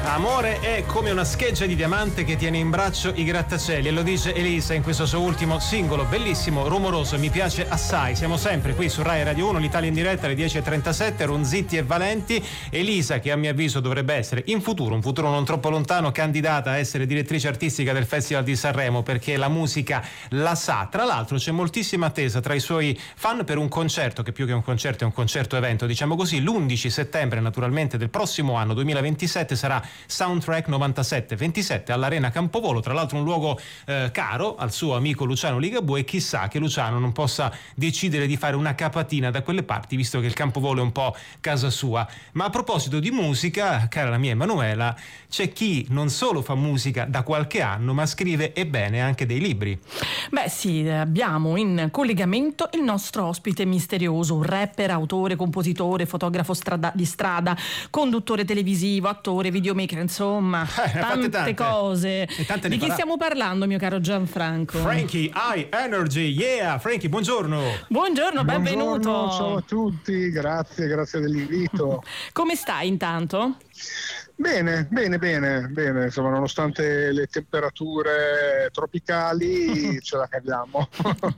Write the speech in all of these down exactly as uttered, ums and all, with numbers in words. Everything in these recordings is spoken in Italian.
Amore è come una scheggia di diamante che tiene in braccio i grattacieli, e lo dice Elisa in questo suo ultimo singolo, bellissimo, rumoroso, mi piace assai. Siamo sempre qui su Rai Radio uno, l'Italia in diretta alle dieci e trentasette, Ronzitti e Valenti. Elisa, che a mio avviso dovrebbe essere in futuro, un futuro non troppo lontano, candidata a essere direttrice artistica del Festival di Sanremo, perché la musica la sa. Tra l'altro c'è moltissima attesa tra i suoi fan per un concerto, che più che un concerto è un concerto evento, diciamo così, l'undici settembre naturalmente del prossimo anno duemilaventisette sarà Soundtrack novantasette ventisette all'Arena Campovolo, tra l'altro un luogo eh, caro al suo amico Luciano Ligabue, e chissà che Luciano non possa decidere di fare una capatina da quelle parti, visto che il Campovolo è un po' casa sua. Ma a proposito di musica, cara la mia Emanuela, c'è chi non solo fa musica da qualche anno, ma scrive, ebbene, anche dei libri. Beh sì, abbiamo in collegamento il nostro ospite misterioso, un rapper, autore, compositore, fotografo strada, di strada, conduttore televisivo, attore, videomaker, insomma, eh, tante, tante cose. Tante di chi farà. stiamo parlando, mio caro Gianfranco? Frankie High Energy, yeah! Frankie, buongiorno. Buongiorno, benvenuto. Buongiorno, ciao a tutti, grazie, grazie dell'invito. Come stai intanto? Bene, bene, bene, bene, insomma, nonostante le temperature tropicali ce la caviamo.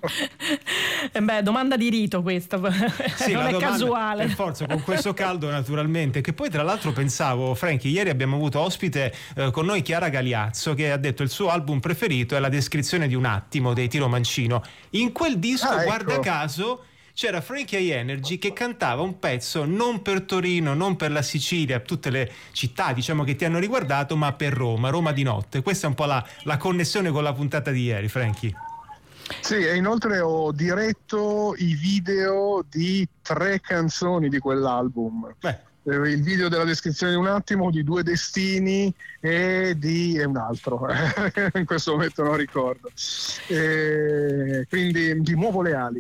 eh beh, domanda di rito questa, sì, non è domanda, casuale. Per forza, con questo caldo naturalmente, che poi tra l'altro pensavo, Frankie, ieri abbiamo avuto ospite eh, con noi Chiara Galiazzo, che ha detto il suo album preferito è La descrizione di un attimo dei Tiro Mancino. In quel disco, ah, ecco. guarda caso, c'era Frankie High Energy che cantava un pezzo non per Torino, non per la Sicilia, tutte le città diciamo che ti hanno riguardato, ma per Roma, Roma di notte. Questa è un po' la, la connessione con la puntata di ieri, Frankie. Sì, e inoltre ho diretto i video di tre canzoni di quell'album. Beh. Il video della descrizione di un attimo, di Due Destini e di e un altro in questo momento non ricordo, e quindi di Nuovo Leali,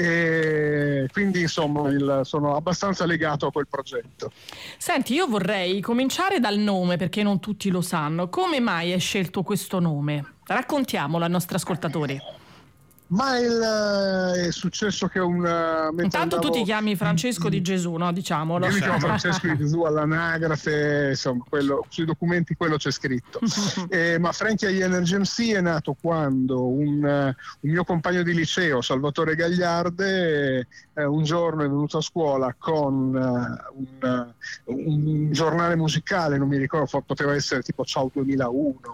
e quindi insomma il, sono abbastanza legato a quel progetto. Senti, io vorrei cominciare dal nome, perché non tutti lo sanno. Come mai hai scelto questo nome? Raccontiamolo ai nostri ascoltatori. Ma il, è successo che un intanto andavo... tu ti chiami Francesco di Gesù, no? Diciamolo. Io mi chiamo Francesco di Gesù all'anagrafe, insomma, quello, sui documenti quello c'è scritto. eh, ma Frankie High Energy M C è nato quando un, un mio compagno di liceo, Salvatore Gagliarde, eh, un giorno è venuto a scuola con uh, un, un giornale musicale, non mi ricordo, poteva essere tipo Ciao duemilauno,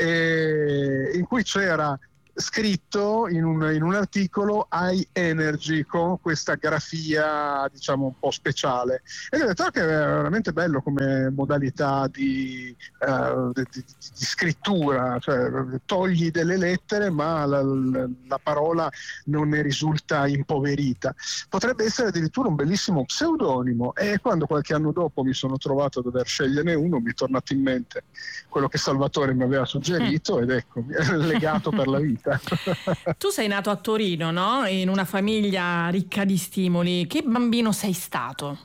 eh, in cui c'era scritto in un, in un articolo High Energy con questa grafia diciamo un po' speciale, e ho detto che è veramente bello come modalità di, uh, di, di, di scrittura, cioè togli delle lettere ma la, la, la parola non ne risulta impoverita. Potrebbe essere addirittura un bellissimo pseudonimo, e quando qualche anno dopo mi sono trovato a dover sceglierne uno mi è tornato in mente quello che Salvatore mi aveva suggerito ed ecco, mi è legato per la vita. Tu sei nato a Torino, no? In una famiglia ricca di stimoli. Che bambino sei stato?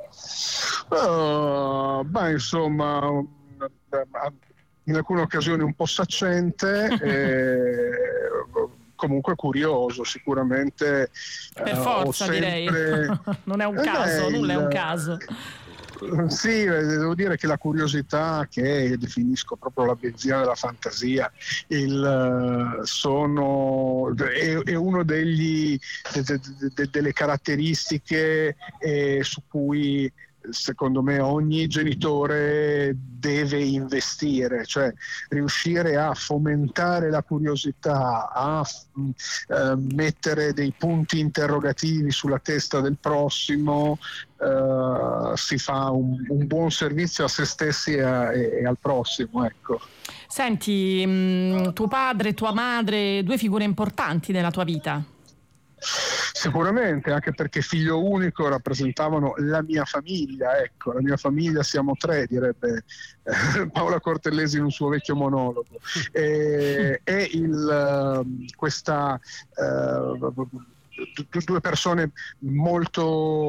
Uh, beh, insomma, in alcune occasioni un po' saccente, e comunque curioso, sicuramente. Per uh, forza, sempre... direi. Non è un caso, eh, nulla il... è un caso. Sì, devo dire che la curiosità, che definisco proprio la benzina della fantasia, il, sono, è, è uno degli de, de, de, delle caratteristiche eh, su cui secondo me ogni genitore deve investire, cioè riuscire a fomentare la curiosità, a eh, mettere dei punti interrogativi sulla testa del prossimo. Uh, si fa un, un buon servizio a se stessi e, a, e al prossimo, ecco. Senti, mh, tuo padre e tua madre, due figure importanti nella tua vita. Sicuramente, anche perché figlio unico rappresentavano la mia famiglia, ecco, la mia famiglia siamo tre, direbbe eh, Paola Cortellesi in un suo vecchio monologo. E, e il, uh, questa uh, due persone molto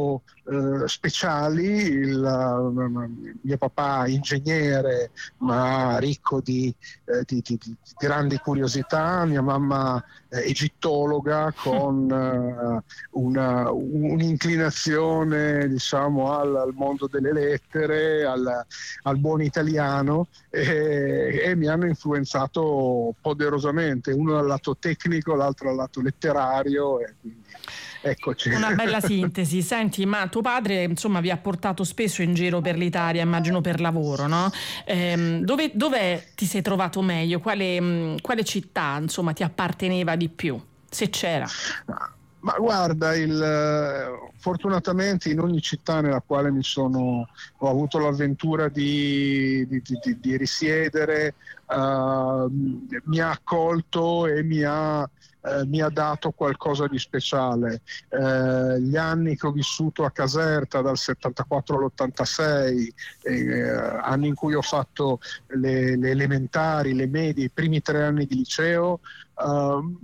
eh, speciali. Il uh, mio papà ingegnere ma ricco di, eh, di, di, di grandi curiosità, mia mamma eh, egittologa con uh, una, un'inclinazione diciamo al, al mondo delle lettere, al, al buon italiano, e, e mi hanno influenzato poderosamente, uno dal lato tecnico, l'altro dal lato letterario, e quindi eccoci. Una bella sintesi. Senti, ma tuo padre insomma vi ha portato spesso in giro per l'Italia, immagino per lavoro, no? Ehm, dove, dove ti sei trovato meglio? Quale, quale città insomma ti apparteneva di più, se c'era? Ma guarda, il, fortunatamente in ogni città nella quale mi sono, ho avuto l'avventura di, di, di, di risiedere, uh, mi ha accolto e mi ha, uh, mi ha dato qualcosa di speciale. Uh, gli anni che ho vissuto a Caserta dal settantaquattro all'ottantasei, eh, anni in cui ho fatto le, le elementari, le medie, i primi tre anni di liceo, Uh,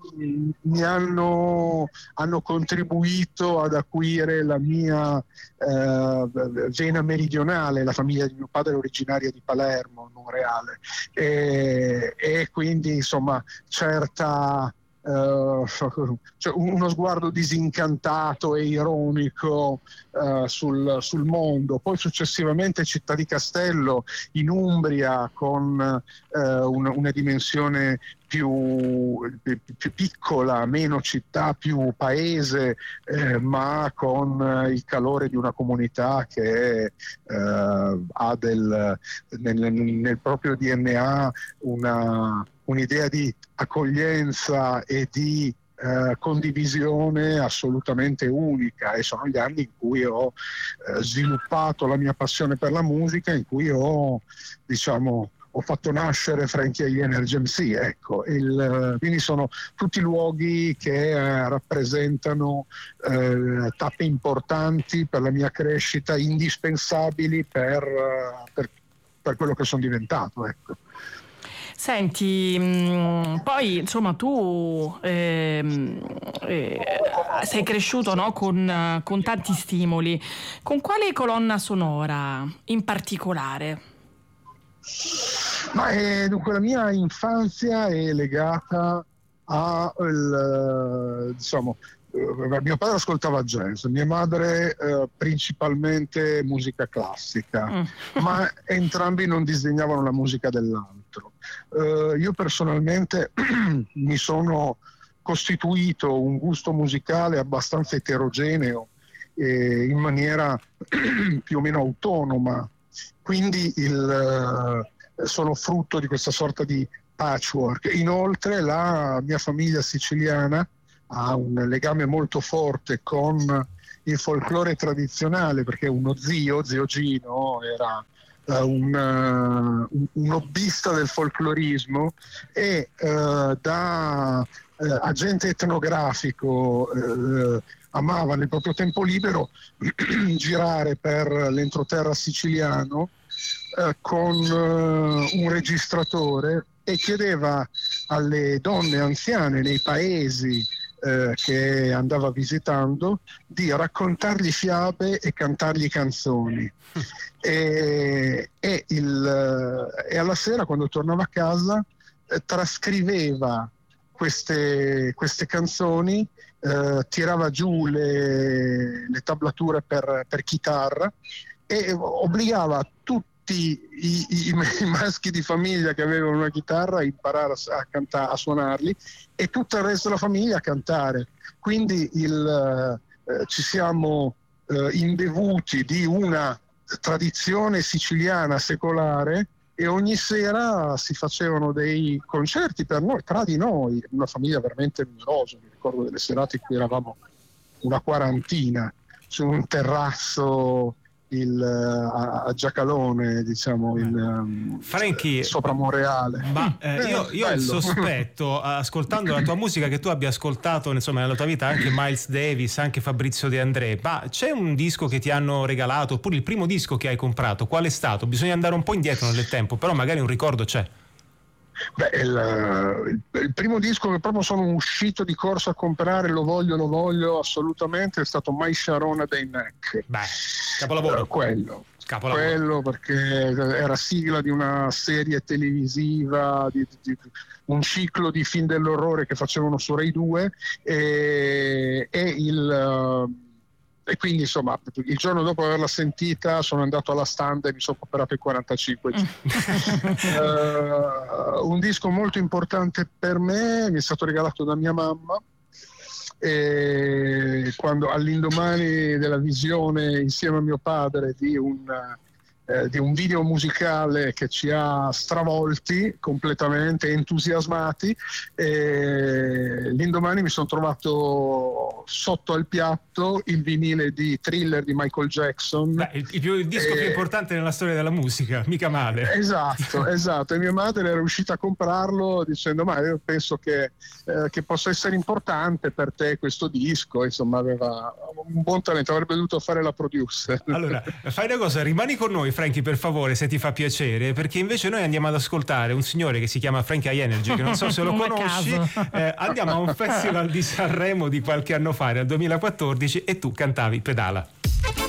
mi hanno, hanno contribuito ad acuire la mia uh, vena meridionale. La famiglia di mio padre è originaria di Palermo, Monreale, e, e quindi insomma certa Uh, cioè uno sguardo disincantato e ironico uh, sul, sul mondo. Poi successivamente Città di Castello in Umbria, con uh, una, una dimensione più, più, più piccola, meno città, più paese, eh, ma con uh, il calore di una comunità che uh, ha del, nel, nel proprio D N A una un'idea di accoglienza e di eh, condivisione assolutamente unica, e sono gli anni in cui ho eh, sviluppato la mia passione per la musica, in cui ho, diciamo, ho fatto nascere Frankie e Energy M C, ecco. Il, quindi sono tutti luoghi che eh, rappresentano eh, tappe importanti per la mia crescita, indispensabili per, per, per quello che sono diventato, ecco. Senti, mh, poi insomma tu ehm, eh, sei cresciuto, no, con, con tanti stimoli. Con quale colonna sonora in particolare? Ma eh, dunque la mia infanzia è legata a il, diciamo, eh, mio padre ascoltava jazz, mia madre eh, principalmente musica classica, mm. ma entrambi non disdegnavano la musica dell'altro. Uh, io personalmente mi sono costituito un gusto musicale abbastanza eterogeneo e in maniera più o meno autonoma, quindi il, uh, sono frutto di questa sorta di patchwork. Inoltre la mia famiglia siciliana ha un legame molto forte con il folklore tradizionale, perché uno zio, zio Gino, era Uh, un, uh, un hobbista del folclorismo e uh, da uh, agente etnografico uh, amava nel proprio tempo libero girare per l'entroterra siciliano uh, con uh, un registratore, e chiedeva alle donne anziane nei paesi eh, che andava visitando di raccontargli fiabe e cantargli canzoni. E, e, il, e alla sera, quando tornava a casa, eh, trascriveva queste, queste canzoni, eh, tirava giù le, le tablature per, per chitarra e obbligava tutti I, i, i maschi di famiglia che avevano una chitarra a imparare a, a, cantare, a suonarli, e tutto il resto della famiglia a cantare. Quindi il, eh, ci siamo eh, imbevuti di una tradizione siciliana secolare, e ogni sera si facevano dei concerti per noi, tra di noi, una famiglia veramente numerosa. Mi ricordo delle serate in cui eravamo una quarantina su un terrazzo il, a, a Giacalone, diciamo, in, um, Frankie, sopra Monreale. Ma eh, io, io ho il sospetto, ascoltando la tua musica, che tu abbia ascoltato, insomma, nella tua vita anche Miles Davis, anche Fabrizio De André. Ma c'è un disco che ti hanno regalato, oppure il primo disco che hai comprato, qual è stato? Bisogna andare un po' indietro nel tempo, però magari un ricordo c'è. Beh, il, il, il primo disco che proprio sono uscito di corsa a comprare, lo voglio, lo voglio assolutamente, è stato My Sharona dei Neck. Beh, capolavoro. Uh, quello. Capolavoro. Quello perché era sigla di una serie televisiva, di, di, di un ciclo di film dell'orrore che facevano su Rai due e, e il... Uh, e quindi insomma il giorno dopo averla sentita sono andato alla stand e mi sono operato i quarantacinque uh, un disco molto importante per me, mi è stato regalato da mia mamma e quando all'indomani della visione insieme a mio padre di un Eh, di un video musicale che ci ha stravolti completamente, entusiasmati, e l'indomani mi sono trovato sotto al piatto il vinile di Thriller di Michael Jackson. Beh, il, il, il disco e... più importante nella storia della musica, mica male. Esatto, esatto, e mia madre era riuscita a comprarlo dicendo ma io penso che, eh, che possa essere importante per te questo disco, insomma aveva un buon talento, avrebbe dovuto fare la producer. Allora, fai una cosa, rimani con noi Frankie per favore, se ti fa piacere, perché invece noi andiamo ad ascoltare un signore che si chiama Frankie High Energy, che non so se lo conosci. Eh, andiamo a un festival di Sanremo di qualche anno fa, nel duemilaquattordici, e tu cantavi Pedala.